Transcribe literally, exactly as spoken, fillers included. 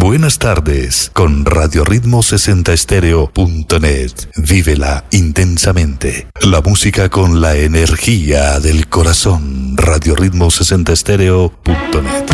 buenas tardes con Radio Ritmo sesenta Estéreo punto net. Vívela intensamente. La música con la energía del corazón. Radio Ritmo sesenta Estéreo punto net.